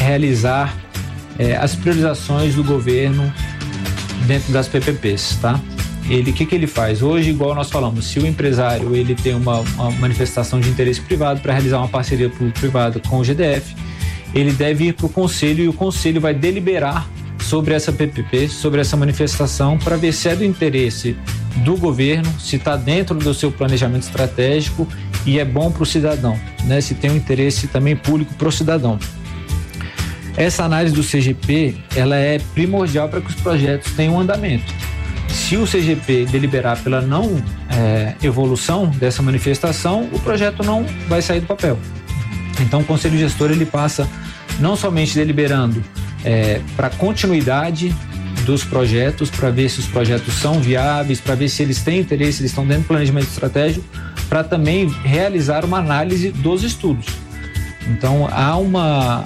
realizar as priorizações do governo dentro das PPPs, tá? O que ele faz? Hoje, igual nós falamos, se o empresário ele tem uma manifestação de interesse privado para realizar uma parceria público-privada com o GDF, ele deve ir para o conselho e o conselho vai deliberar sobre essa PPP, sobre essa manifestação, para ver se é do interesse do governo, se está dentro do seu planejamento estratégico e é bom para o cidadão, né? Se tem um interesse também público para o cidadão. Essa análise do CGP, ela é primordial para que os projetos tenham andamento. Se o CGP deliberar pela não evolução dessa manifestação, o projeto não vai sair do papel. Então, o Conselho Gestor ele passa não somente deliberando para continuidade dos projetos, para ver se os projetos são viáveis, para ver se eles têm interesse, eles estão dentro do planejamento estratégico, para também realizar uma análise dos estudos. Então, há uma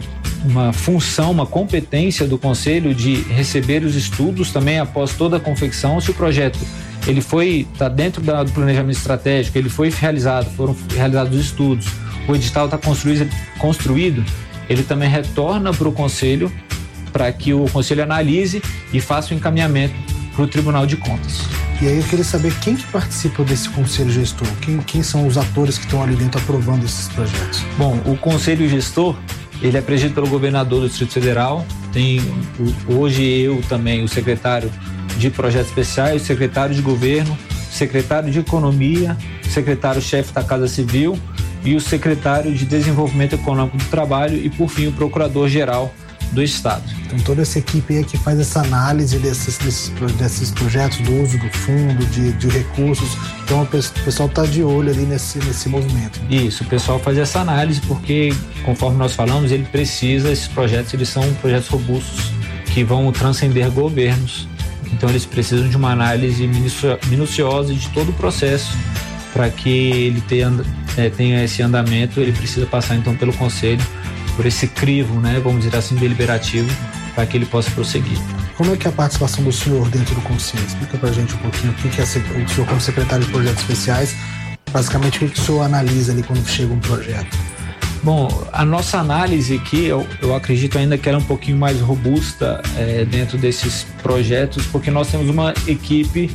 função, uma competência do Conselho de receber os estudos também após toda a confecção. Se o projeto está dentro do planejamento estratégico, ele foi realizado, foram realizados os estudos, o edital está construído, ele também retorna para o Conselho para que o Conselho analise e faça o encaminhamento para o Tribunal de Contas. E aí eu queria saber quem que participa desse Conselho Gestor, quem são os atores que estão ali dentro aprovando esses projetos? Bom, o Conselho Gestor ele é presidido pelo governador do Distrito Federal, tem hoje eu também, o secretário de Projetos Especiais, o secretário de Governo, o secretário de Economia, o secretário-chefe da Casa Civil e o secretário de Desenvolvimento Econômico do Trabalho e, por fim, o procurador-geral do Estado. Então toda essa equipe aí que faz essa análise desses projetos, do uso do fundo, de recursos, então o pessoal está de olho ali nesse movimento. Isso, o pessoal faz essa análise porque, conforme nós falamos, esses projetos eles são projetos robustos que vão transcender governos, então eles precisam de uma análise minuciosa de todo o processo para que ele tenha esse andamento. Ele precisa passar então pelo Conselho, por esse crivo, né, vamos dizer assim, deliberativo, para que ele possa prosseguir. Como é que é a participação do senhor dentro do Conselho? Explica pra gente um pouquinho o que é o senhor como secretário de Projetos Especiais, basicamente o que o senhor analisa ali quando chega um projeto? Bom, a nossa análise aqui, eu acredito ainda que ela é um pouquinho mais robusta dentro desses projetos, porque nós temos uma equipe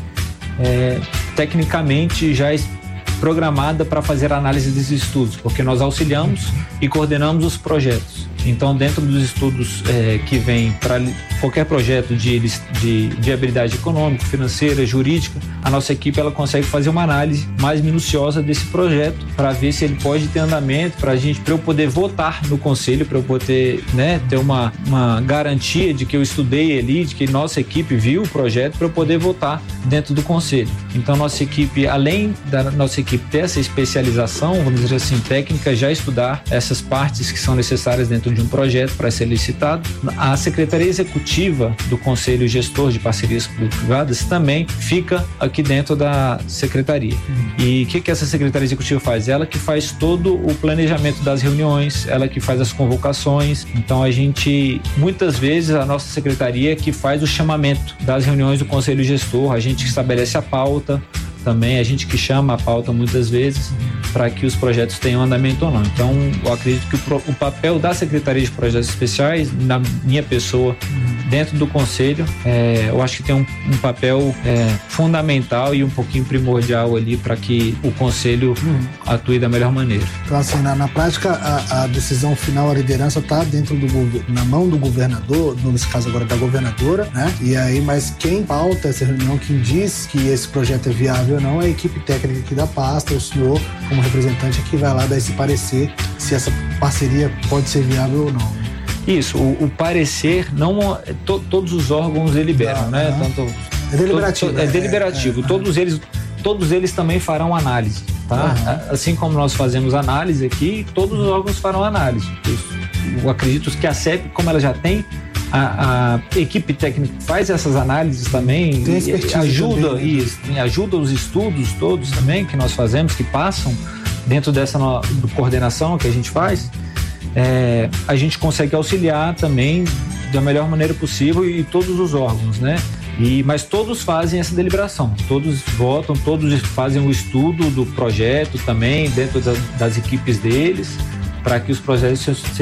tecnicamente já programada para fazer a análise desses estudos, porque nós auxiliamos e coordenamos os projetos. Então, dentro dos estudos que vêm para qualquer projeto de viabilidade econômica, financeira, jurídica, a nossa equipe ela consegue fazer uma análise mais minuciosa desse projeto para ver se ele pode ter andamento, para eu poder votar no Conselho, para eu poder ter uma garantia de que eu estudei ali, de que nossa equipe viu o projeto, para eu poder votar dentro do Conselho. Então, nossa equipe, além da nossa equipe ter essa especialização, vamos dizer assim, técnica, já estudar essas partes que são necessárias dentro de um projeto para ser licitado, a Secretaria Executiva do Conselho Gestor de Parcerias Público-Privadas também fica aqui dentro da Secretaria. E o que essa Secretaria Executiva faz? Ela que faz todo o planejamento das reuniões, ela que faz as convocações. Então, muitas vezes, a nossa Secretaria que faz o chamamento das reuniões do Conselho Gestor, a gente que estabelece a pauta, também a gente que chama a pauta muitas vezes para que os projetos tenham andamento ou não. Então, eu acredito que o papel da Secretaria de Projetos Especiais, na minha pessoa, dentro do Conselho, eu acho que tem um papel fundamental e um pouquinho primordial ali para que o Conselho atue da melhor maneira. Então, assim, na prática, a decisão final, a liderança está na mão do governador, nesse caso agora da governadora, né? E aí, mas quem pauta essa reunião, quem diz que esse projeto é viável ou não, é a equipe técnica aqui da pasta, o senhor, como representante, que vai lá dar esse parecer se essa parceria pode ser viável ou não. Isso, o parecer, não, todos os órgãos deliberam, né? Tanto, é deliberativo. É deliberativo. Todos eles também farão análise, tá? Assim como nós fazemos análise aqui, todos os órgãos farão análise. Eu acredito que a CEP, como ela já tem, a equipe técnica faz essas análises também, ajuda também, né? Ajuda os estudos todos também que nós fazemos, que passam dentro dessa coordenação que a gente faz. A gente consegue auxiliar também da melhor maneira possível e todos os órgãos, né? Mas todos fazem essa deliberação, todos votam, todos fazem o estudo do projeto também dentro das equipes deles, para que os projetos